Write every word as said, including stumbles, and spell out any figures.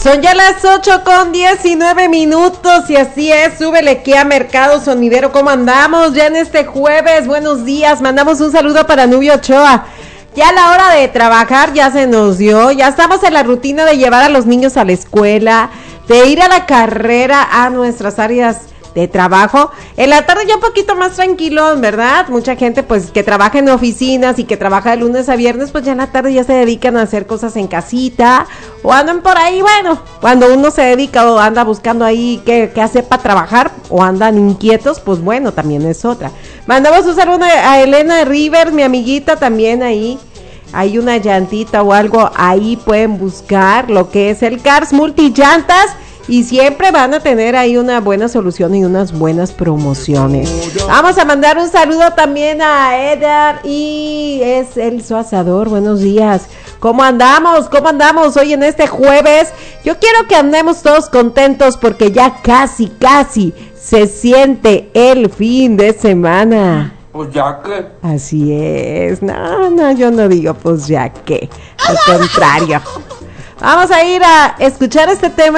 Son ya las ocho con diecinueve minutos y así es, súbele aquí a Mercado Sonidero. ¿Cómo andamos ya en este jueves? Buenos días, mandamos un saludo para Nubio Ochoa. Ya la hora de trabajar ya se nos dio, ya estamos en la rutina de llevar a los niños a la escuela, de ir a la carrera a nuestras áreas de trabajo. En la tarde ya un poquito más tranquilo, ¿verdad? Mucha gente pues que trabaja en oficinas y que trabaja de lunes a viernes, pues ya en la tarde ya se dedican a hacer cosas en casita o andan por ahí. Bueno, cuando uno se dedica o anda buscando ahí qué, qué hacer para trabajar o andan inquietos, pues bueno, también es otra. Mandamos un saludo a Elena Rivers, mi amiguita, también ahí. Hay una llantita o algo, ahí pueden buscar lo que es el Cars Multillantas. Y siempre van a tener ahí una buena solución y unas buenas promociones. Vamos a mandar un saludo también a Edgar y es el su asador. Buenos días. ¿Cómo andamos? ¿Cómo andamos hoy en este jueves? Yo quiero que andemos todos contentos porque ya casi, casi se siente el fin de semana. Pues ya que. Así es. No, no, yo no digo pues ya que. Al contrario. Vamos a ir a escuchar este tema.